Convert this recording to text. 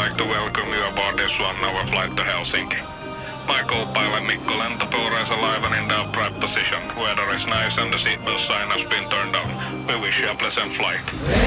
like to welcome you aboard this 1-hour flight to Helsinki. My co-pilot Mikko Lentopuuro is alive and in the upright position. Weather is nice and the seatbelt sign has been turned on. We wish you a pleasant flight.